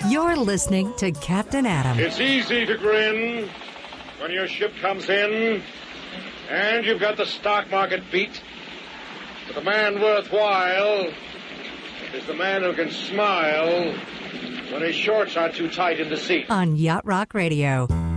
You're listening to Captain Adam. It's easy to grin when your ship comes in and you've got the stock market beat. But the man worthwhile is the man who can smile when his shorts are too tight in the seat. On Yacht Rock Radio.